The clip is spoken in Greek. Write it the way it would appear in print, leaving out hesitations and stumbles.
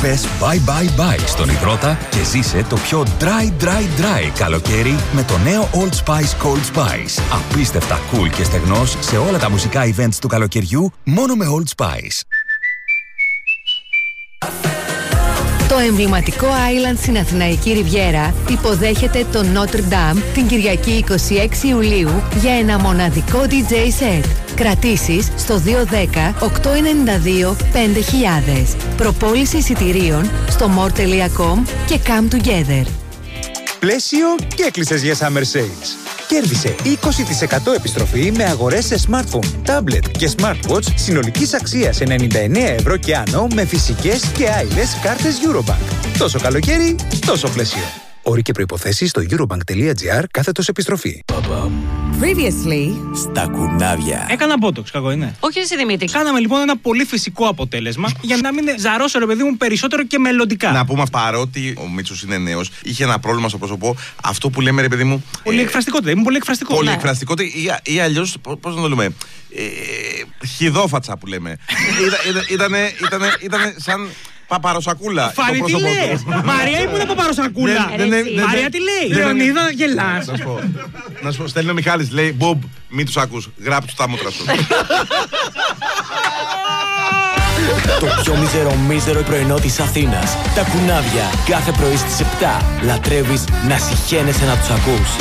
Πες bye bye bye στον υδρότα και ζήσε το πιο dry καλοκαίρι με το νέο Old Spice Cold Spice. Απίστευτα cool και στεγνός σε όλα τα μουσικά events του καλοκαιριού μόνο με Old Spice. Το εμβληματικό Island στην Αθηναϊκή Ριβιέρα υποδέχεται το Notre Dame την Κυριακή 26 Ιουλίου για ένα μοναδικό DJ set. Κρατήσεις στο 210-892-5000. Προπόληση εισιτηρίων στο more.com και come together. Πλαίσιο και έκλεισες για Summer Sales. Κέρδισε 20% επιστροφή με αγορές σε smartphone, tablet και smartwatch συνολικής αξίας 99 ευρώ και άνω με φυσικές και άειλες κάρτες Eurobank. Τόσο καλοκαίρι, τόσο πλαίσιο. Όροι και προϋποθέσεις στο eurobank.gr/επιστροφή. Previously στα κουνάβια. Έκανα botox, κακό είναι. Όχι εσύ Δημήτρη. Κάναμε λοιπόν ένα πολύ φυσικό αποτέλεσμα για να μην ζαρώσω ρε παιδί μου περισσότερο και μελλοντικά. Να πούμε παρότι ο Μίτσος είναι νέος, είχε ένα πρόβλημα στο πρόσωπο. Αυτό που λέμε ρε παιδί μου. Πολύ εκφραστικότητα. Ήμουν πολύ εκφραστικό. Πολύ εκφραστικότητα ή αλλιώς πώς να το λέμε. Χιδόφατσα που λέμε. Ήτανε σαν. Παπαροσακούλα. Φάνη τι λέει. Μαρία ήμουν παπαροσακούλα. Μαρία τι λέει. Λεωνίδα γελάς. Να σου πω, στέλνει ο Μιχάλης, λέει Μπομπ, μην τους ακούς, γράψου τα μούτρα σου. Το πιο μίζερο πρωινό της Αθήνας. Τα κουνάβια κάθε πρωί στις 7. Λατρεύεις να συχαίνεσαι να τους ακούς.